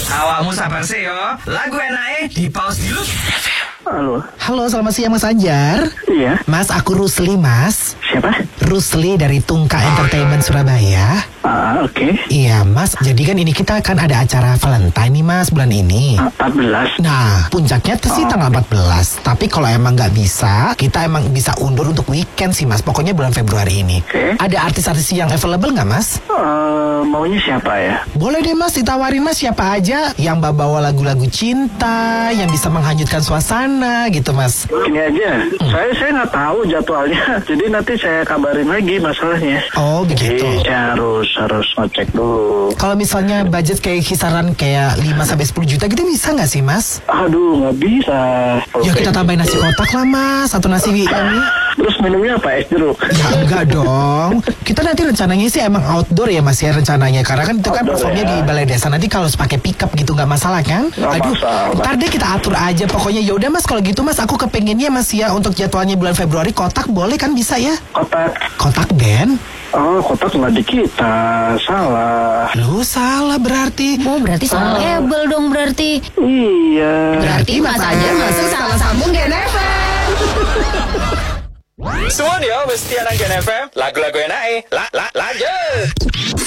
Awakmu sabar sih yo. Lagu enake di pause dulu. Halo, selamat siang Mas Anjar. Iya. Mas, aku Rusli, Mas. Siapa? Rusli dari Tungka Entertainment Surabaya. Oke. Iya, Mas. Jadi kan ini kita akan ada acara Valentine nih, Mas, bulan ini. 14. Nah, puncaknya tuh sih tanggal 14. Tapi kalau emang nggak bisa, kita emang bisa undur untuk weekend sih, Mas. Pokoknya bulan Februari ini. Oke. Ada artis-artis yang available nggak, Mas? Maunya siapa ya? Boleh deh, Mas, ditawarin, Mas, siapa aja yang bawa lagu-lagu cinta, yang bisa menghanyutkan suasana gitu, Mas. Gini aja, saya nggak tahu jadwalnya. Jadi nanti saya kabarin lagi masalahnya. Oh, begitu. Jadi saya harus ngecek dulu. Kalau misalnya budget kayak kisaran kayak 5-10 juta gitu bisa nggak sih, Mas? Aduh, nggak bisa. Ya Oke. kita tambahin nasi kotak lah, Mas. Atau nasi ini. Terus minumnya apa? Es jeruk? Ya enggak dong. Kita nanti rencananya sih emang outdoor ya, Mas, ya rencananya. Karena kan itu kan Outdoor, performnya ya. di balai desa. Nanti kalau pakai pickup gitu nggak masalah kan? Nggak masalah. Ntar deh kita atur aja. Pokoknya ya udah, Mas, kalau gitu, Mas, aku kepengennya, Mas, ya untuk jadwalnya bulan Februari kotak boleh kan, bisa ya? Kotak. Kotak band? Oh, kotak nggak di kita. Salah. Lu salah berarti. Oh, berarti salah label dong berarti. Iya. Berarti Mas Anjar masuk salah sambung Gen FM. Semua dia mesti anak Gen FM. Lagu-lagu enake. Lanjut.